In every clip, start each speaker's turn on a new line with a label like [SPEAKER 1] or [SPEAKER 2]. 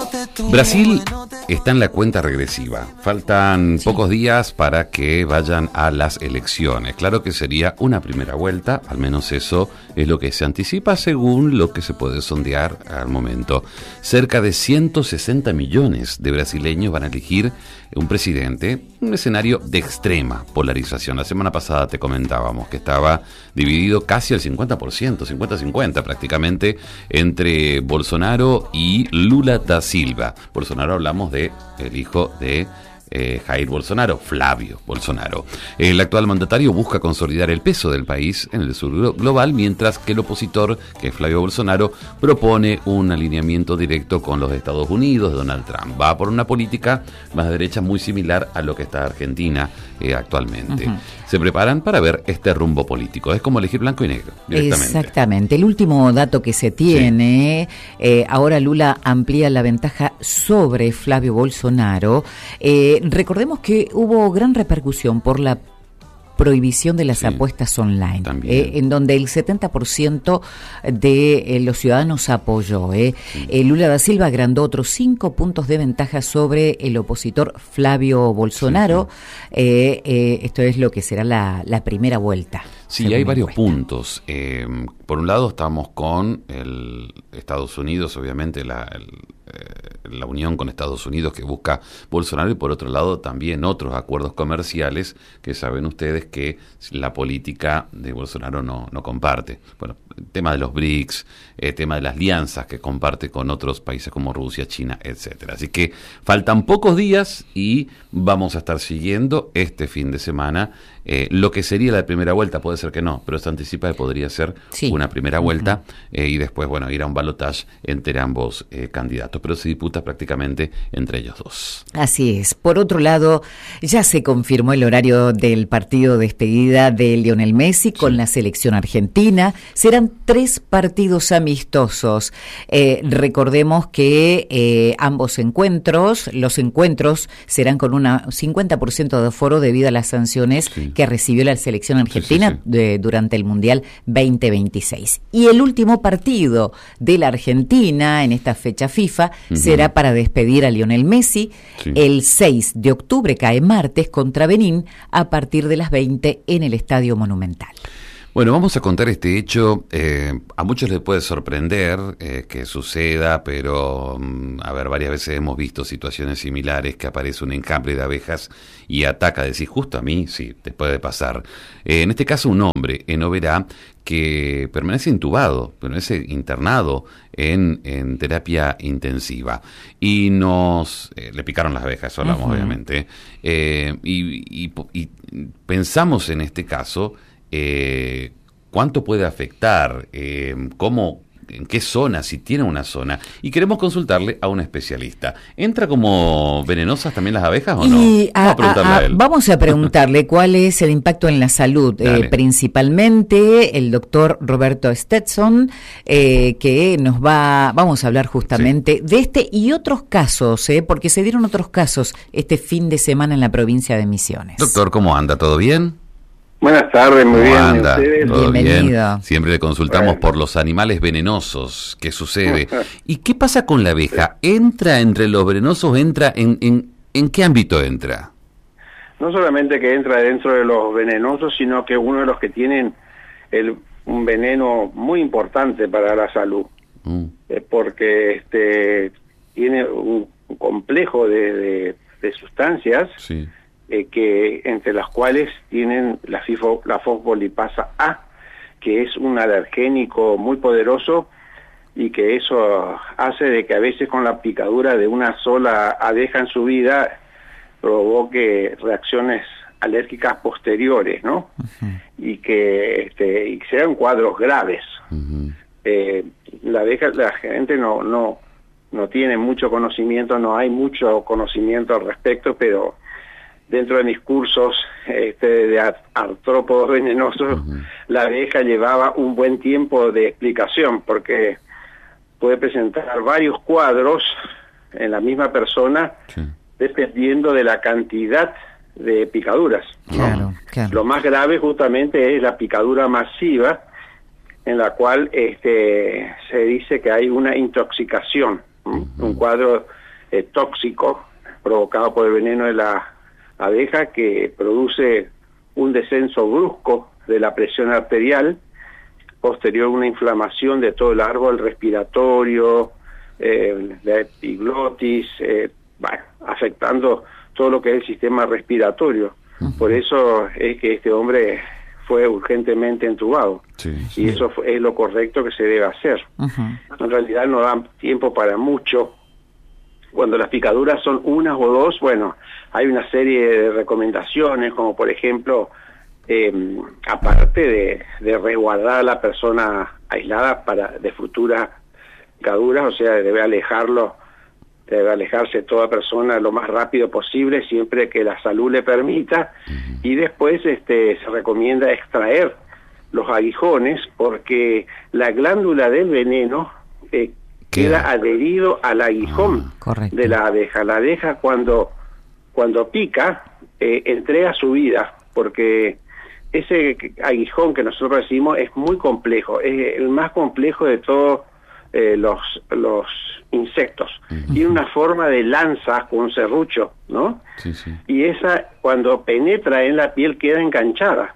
[SPEAKER 1] Brasil está en la cuenta regresiva. Faltan pocos días para que vayan a las elecciones. Claro que sería una primera vuelta, al menos eso es lo que se anticipa según lo que se puede sondear al momento. Cerca de 160 millones de brasileños van a elegir un presidente, un escenario de extrema polarización. La semana pasada te comentábamos que estaba dividido casi al 50%, 50-50 prácticamente, entre Bolsonaro y Lula da Silva. Bolsonaro, hablamos de el hijo de Jair Bolsonaro, Flavio Bolsonaro. El actual mandatario busca consolidar el peso del país en el sur global, mientras que el opositor, que es Flavio Bolsonaro, propone un alineamiento directo con los Estados Unidos de Donald Trump. Va por una política más derecha muy similar a lo que está Argentina actualmente. Se preparan para ver este rumbo político. Es como elegir blanco y negro, directamente.
[SPEAKER 2] Exactamente. El último dato que se tiene, ahora Lula amplía la ventaja sobre Flavio Bolsonaro. Recordemos que hubo gran repercusión por la prohibición de las apuestas online, en donde el 70% de los ciudadanos apoyó. Lula da Silva agrandó otros 5 puntos de ventaja sobre el opositor Flavio Bolsonaro. Esto es lo que será la primera vuelta.
[SPEAKER 1] Sí, hay varios puntos. Por un lado estamos con el Estados Unidos, obviamente la unión con Estados Unidos que busca Bolsonaro, y por otro lado también otros acuerdos comerciales que saben ustedes que la política de Bolsonaro no comparte. Bueno, el tema de los BRICS, el tema de las alianzas que comparte con otros países como Rusia, China, etcétera. Así que faltan pocos días y vamos a estar siguiendo este fin de semana lo que sería la primera vuelta. Puede ser que no, pero se anticipa que podría ser una primera vuelta y después, bueno, ir a un balotaje entre ambos candidatos, pero se disputa prácticamente entre ellos dos.
[SPEAKER 2] Así es. Por otro lado, ya se confirmó el horario del partido de despedida de Lionel Messi con la selección argentina. Serán 3 partidos amistosos. Recordemos que ambos encuentros, los encuentros serán con un 50% de aforo debido a las sanciones que recibió la selección argentina durante el Mundial 2026. Y el último partido de la Argentina en esta fecha FIFA será para despedir a Lionel Messi. El 6 de octubre, cae martes, contra Benín a partir de las 20 en el Estadio Monumental.
[SPEAKER 1] Bueno, vamos a contar este hecho. A muchos les puede sorprender que suceda, pero a ver, varias veces hemos visto situaciones similares, que aparece un enjambre de abejas y ataca, decir, justo a mí, sí, te puede pasar. En este caso, un hombre en Oberá que permanece intubado, permanece internado en terapia intensiva. Y le picaron las abejas, eso hablamos obviamente. Y pensamos en este caso, cuánto puede afectar, en qué zona, si tiene una zona, y queremos consultarle a un especialista. ¿Entra como venenosas también las abejas o no?
[SPEAKER 2] Vamos a preguntarle cuál es el impacto en la salud, principalmente el doctor Roberto Stetson, que vamos a hablar justamente de este y otros casos, porque se dieron otros casos este fin de semana en la provincia de Misiones.
[SPEAKER 1] Doctor, ¿cómo anda? ¿Todo bien?
[SPEAKER 3] Buenas tardes, muy bien.
[SPEAKER 1] Anda? ¿Todo
[SPEAKER 2] bienvenido?
[SPEAKER 1] Bien. Siempre le consultamos por los animales venenosos. ¿Qué sucede? ¿Y qué pasa con la abeja? ¿Entra entre los venenosos? ¿Entra en qué ámbito entra?
[SPEAKER 3] No solamente que entra dentro de los venenosos, sino que uno de los que tienen un veneno muy importante para la salud. Porque tiene un complejo de sustancias que entre las cuales tienen la fosfolipasa A, que es un alergénico muy poderoso, y que eso hace de que a veces con la picadura de una sola abeja en su vida provoque reacciones alérgicas posteriores, ¿no? Y que y sean cuadros graves. La gente no tiene mucho conocimiento, no hay mucho conocimiento al respecto, pero dentro de mis cursos de artrópodos venenosos, la abeja llevaba un buen tiempo de explicación, porque puede presentar varios cuadros en la misma persona, dependiendo de la cantidad de picaduras, ¿no? Claro. Lo más grave justamente es la picadura masiva, en la cual se dice que hay una intoxicación, un cuadro tóxico provocado por el veneno de la abeja, que produce un descenso brusco de la presión arterial, posterior a una inflamación de todo el árbol respiratorio, la epiglotis, afectando todo lo que es el sistema respiratorio. Por eso es que este hombre fue urgentemente entubado. Y eso es lo correcto que se debe hacer. En realidad no da tiempo para mucho. Cuando las picaduras son unas o dos, bueno, hay una serie de recomendaciones, como por ejemplo, aparte de resguardar a la persona aislada de futuras picaduras, o sea, debe alejarse toda persona lo más rápido posible, siempre que la salud le permita, y después se recomienda extraer los aguijones, porque la glándula del veneno queda adherido al aguijón de la abeja. La abeja cuando pica, entrega su vida, porque ese aguijón que nosotros decimos es muy complejo, es el más complejo de todos los insectos. Tiene una forma de lanza con un serrucho, ¿no? Y esa, cuando penetra en la piel, queda enganchada.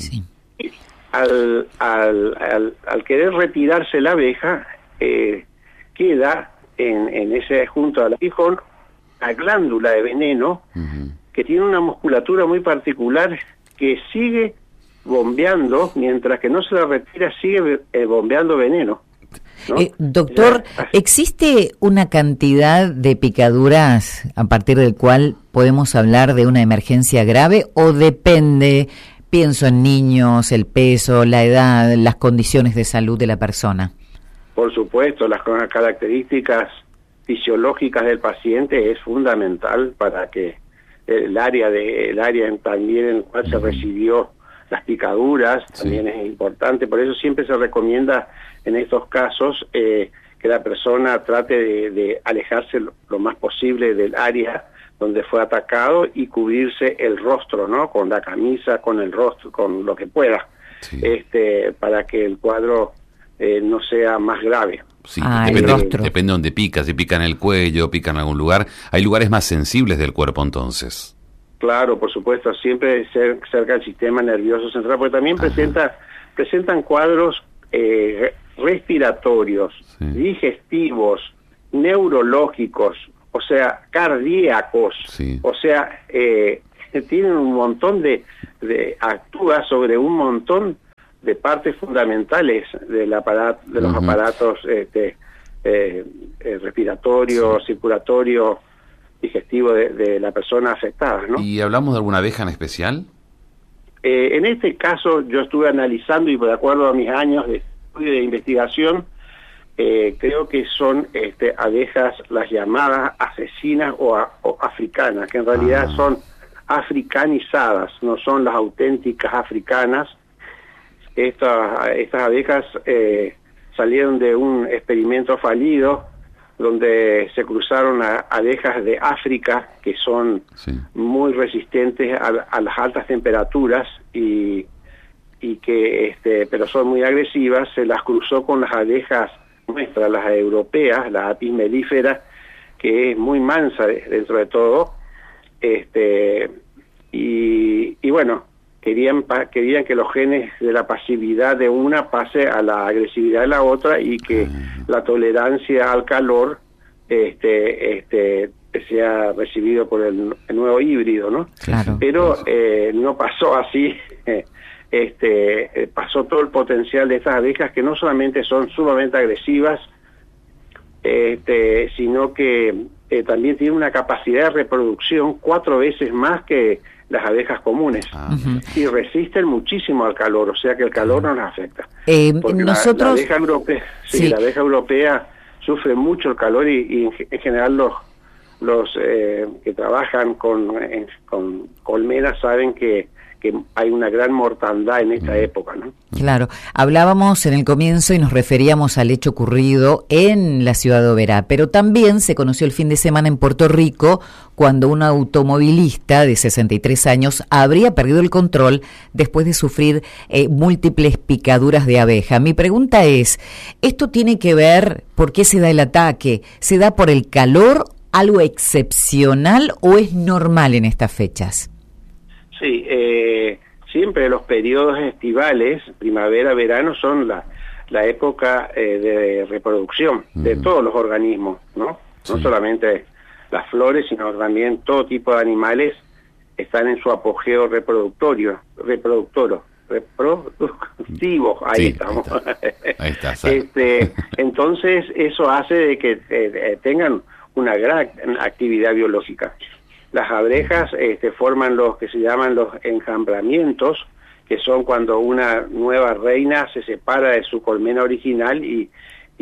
[SPEAKER 3] Al querer retirarse la abeja, queda en ese, junto al aguijón, la glándula de veneno, que tiene una musculatura muy particular, que sigue bombeando, mientras que no se la retira, sigue bombeando veneno, ¿no?
[SPEAKER 2] Doctor, ¿existe una cantidad de picaduras a partir del cual podemos hablar de una emergencia grave, o depende, pienso en niños, el peso, la edad, las condiciones de salud de la persona?
[SPEAKER 3] Por supuesto, las características fisiológicas del paciente es fundamental para que el área también en el cual se recibió las picaduras también es importante. Por eso siempre se recomienda en estos casos que la persona trate de alejarse lo más posible del área donde fue atacado y cubrirse el rostro, ¿no? Con la camisa, con el rostro, con lo que pueda, para que el cuadro no sea más grave.
[SPEAKER 1] Depende de dónde pica, si pica en el cuello, pica en algún lugar. Hay lugares más sensibles del cuerpo, entonces.
[SPEAKER 3] Claro, por supuesto, siempre cerca del sistema nervioso central, porque también presentan cuadros respiratorios, digestivos, neurológicos, o sea, cardíacos, o sea, tienen un montón actúa sobre un montón de partes fundamentales del aparato, de los aparatos respiratorio, circulatorio, digestivo de la persona afectada, ¿no?
[SPEAKER 1] ¿Y hablamos de alguna abeja en especial?
[SPEAKER 3] En este caso yo estuve analizando, y de acuerdo a mis años de estudio de investigación, creo que son abejas las llamadas asesinas o africanas, que en realidad son africanizadas, no son las auténticas africanas. Estas abejas salieron de un experimento fallido donde se cruzaron abejas de África que son muy resistentes a las altas temperaturas y que pero son muy agresivas. Se las cruzó con las abejas nuestras, las europeas, la Apis mellifera, que es muy mansa dentro de todo, y bueno, querían que los genes de la pasividad de una pase a la agresividad de la otra, y que la tolerancia al calor sea recibido por el nuevo híbrido, ¿no?
[SPEAKER 2] Claro.
[SPEAKER 3] Pero no pasó así. Pasó todo el potencial de estas abejas, que no solamente son sumamente agresivas, sino que también tienen una capacidad de reproducción 4 veces más que las abejas comunes, y resisten muchísimo al calor, o sea que el calor no las afecta. Porque
[SPEAKER 2] nosotros...
[SPEAKER 3] la abeja europea, la abeja europea sufre mucho el calor, y en general los que trabajan con colmenas saben que hay una gran mortandad en esta época, ¿no?
[SPEAKER 2] Claro, hablábamos en el comienzo y nos referíamos al hecho ocurrido en la ciudad de Oberá, pero también se conoció el fin de semana en Puerto Rico cuando un automovilista de 63 años habría perdido el control después de sufrir múltiples picaduras de abeja. Mi pregunta es, ¿esto tiene que ver por qué se da el ataque? ¿Se da por el calor, algo excepcional o es normal en estas fechas?
[SPEAKER 3] Sí, siempre los periodos estivales, primavera, verano, son la época de reproducción de todos los organismos, ¿no? Sí. No solamente las flores, sino también todo tipo de animales están en su apogeo reproductivo. Ahí estamos.
[SPEAKER 1] Ahí está.
[SPEAKER 3] Entonces, eso hace de que tengan una gran actividad biológica. Las abejas forman los que se llaman los enjambramientos, que son cuando una nueva reina se separa de su colmena original y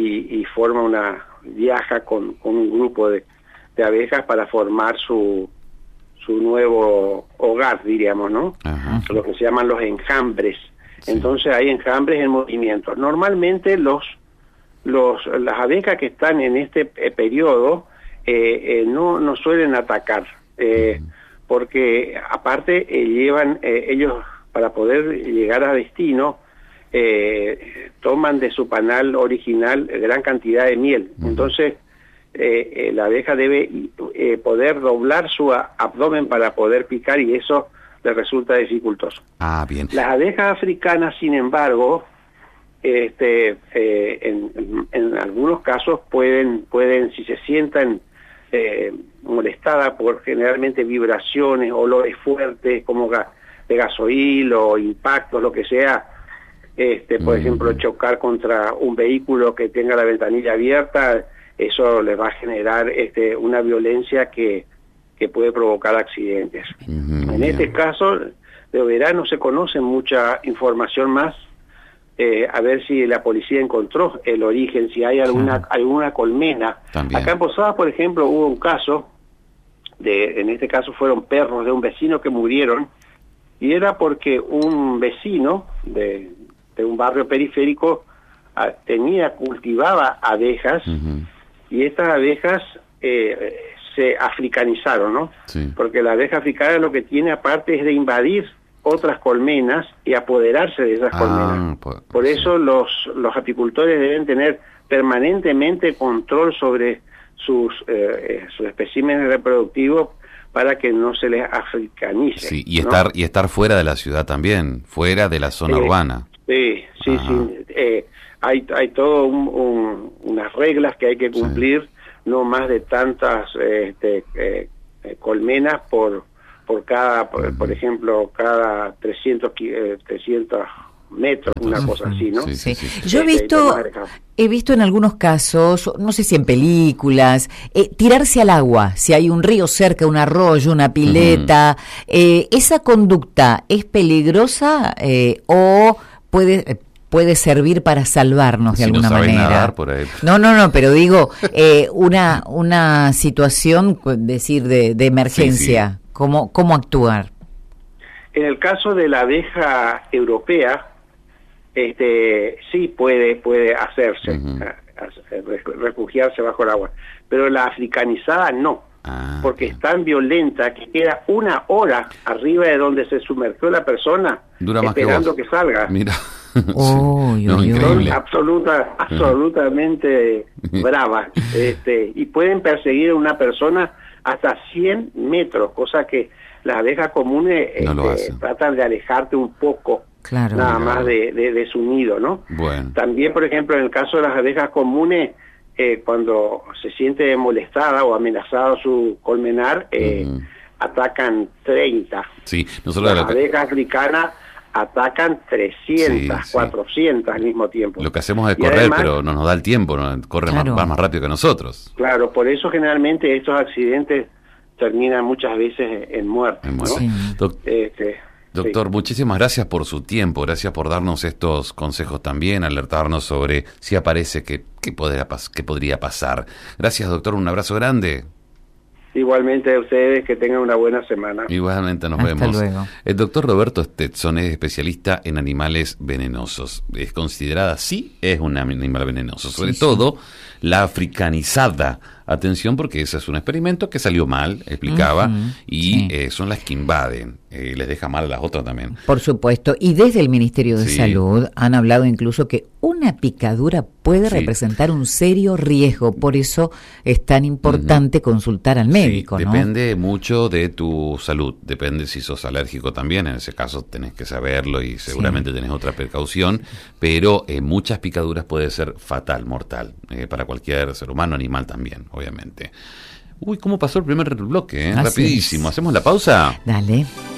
[SPEAKER 3] viaja con un grupo de abejas para formar su nuevo hogar, diríamos, ¿no? Ajá. Lo que se llaman los enjambres. Sí. Entonces hay enjambres en movimiento. Normalmente las abejas que están en este periodo no suelen atacar. Porque aparte llevan ellos para poder llegar a destino toman de su panal original gran cantidad de miel. Entonces la abeja debe poder doblar su abdomen para poder picar y eso le resulta dificultoso.
[SPEAKER 1] Bien.
[SPEAKER 3] Las abejas africanas, sin embargo, en algunos casos pueden si se sientan molestada por generalmente vibraciones, olores fuertes como de gasoil o impactos, lo que sea, por ejemplo, chocar contra un vehículo que tenga la ventanilla abierta, eso les va a generar una violencia que puede provocar accidentes. En este caso de Oberá no se conoce mucha información más, a ver si la policía encontró el origen, si hay alguna colmena. También. Acá en Posadas, por ejemplo, hubo un caso, en este caso fueron perros de un vecino que murieron, y era porque un vecino de un barrio periférico cultivaba abejas, y estas abejas se africanizaron, ¿no? Sí. Porque la abeja africana lo que tiene aparte es de invadir otras colmenas y apoderarse de esas colmenas. Por eso los apicultores deben tener permanentemente control sobre sus especímenes reproductivos para que no se les africanice.
[SPEAKER 1] Sí, y estar fuera de la ciudad también, fuera de la zona urbana.
[SPEAKER 3] Sí. Hay todo unas reglas que hay que cumplir, no más de tantas colmenas por ejemplo, cada 300 metros, una cosa así, ¿no?
[SPEAKER 2] Sí. Yo he visto en algunos casos, no sé si en películas, tirarse al agua, si hay un río cerca, un arroyo, una pileta, ¿esa conducta es peligrosa o puede servir para salvarnos de alguna manera?
[SPEAKER 1] Nadar por ahí.
[SPEAKER 2] No, pero digo, una situación, decir, de emergencia. Sí. ¿Cómo actuar?
[SPEAKER 3] En el caso de la abeja europea, sí puede hacerse, refugiarse bajo el agua, pero la africanizada no, porque es tan violenta que queda 1 hora arriba de donde se sumergió la persona, esperando que salga.
[SPEAKER 1] Mira.
[SPEAKER 3] Son absolutamente bravas, y pueden perseguir a una persona hasta 100 metros, cosa que las abejas comunes tratan de alejarte un poco, nada más de su nido, ¿no?
[SPEAKER 1] Bueno.
[SPEAKER 3] También, por ejemplo, en el caso de las abejas comunes, cuando se siente molestada o amenazada su colmenar, atacan 30.
[SPEAKER 1] Sí,
[SPEAKER 3] las abejas africanas atacan 300, 400 al mismo tiempo.
[SPEAKER 1] Lo que hacemos es correr, además, pero no nos da el tiempo, corre más rápido que nosotros.
[SPEAKER 3] Claro, por eso generalmente estos accidentes terminan muchas veces en muerte. ¿No?
[SPEAKER 1] Sí. Doctor, muchísimas gracias por su tiempo, gracias por darnos estos consejos también, alertarnos sobre si aparece qué podría pasar. Gracias, doctor, un abrazo grande.
[SPEAKER 3] Igualmente a ustedes, que tengan una buena semana.
[SPEAKER 1] Igualmente nos
[SPEAKER 2] Hasta
[SPEAKER 1] vemos.
[SPEAKER 2] luego.
[SPEAKER 1] El doctor Roberto Stetson es especialista en animales venenosos. Es considerada, sí, es un animal venenoso. Sobre todo la africanizada. Atención, porque ese es un experimento que salió mal, explicaba, y son las que invaden. Les deja mal a las otras también.
[SPEAKER 2] Por supuesto. Y desde el Ministerio de Salud han hablado incluso que una picadura puede representar un serio riesgo. Por eso es tan importante consultar al médico, ¿no?
[SPEAKER 1] Depende mucho de tu salud. Depende si sos alérgico también. En ese caso tenés que saberlo y seguramente tenés otra precaución. Pero muchas picaduras puede ser fatal, mortal, para cualquier ser humano, animal también, obviamente. Uy, ¿cómo pasó el primer bloque? Rapidísimo. ¿Hacemos la pausa?
[SPEAKER 2] Dale.